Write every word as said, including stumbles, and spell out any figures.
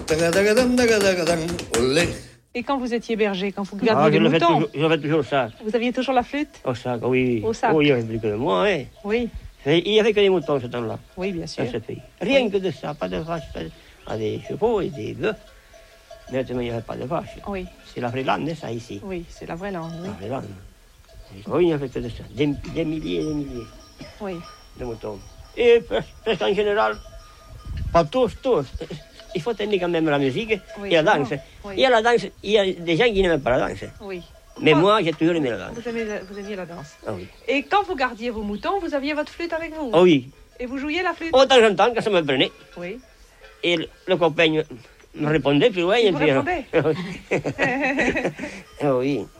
Olé. Et quand vous étiez berger, quand vous gardiez Ah, les je le fais moutons, toujours, je le fais toujours ça. vous aviez toujours la flûte? Au sac, oui. Au sac. Oui, il n'y avait plus que de moi, hein. Oui, Et il n'y avait que des moutons ce temps-là, oui, bien dans sûr. ce pays. Rien Oui. que de ça, pas de vaches, pas de... Ah, des chevaux et des bœufs. Mais il n'y avait pas de vaches. Oui, C'est la vraie lande, ça, ici. oui, c'est la vraie langue, oui. La vraie lande. Oui, il n'y avait que de ça. Des, des milliers et des milliers Oui, de moutons. Et presque, presque en général, pas tous, tous. Il faut tenir quand même la musique Oui, et la danse. sûrement. Oui. Il y a la danse, il y a des gens qui n'aiment pas la danse. oui. Mais Ah, moi, j'ai toujours aimé la danse. Vous, aimez la- vous aimiez la danse. Ah oui. Et quand vous gardiez vos moutons, vous aviez votre flûte avec vous? Ah oui. Et vous jouiez la flûte? Oh, de temps en temps, quand ça me prenait, Oui. et le, le copain me répondait, puis ouais, Il et vous puis... répondait? Ah oui.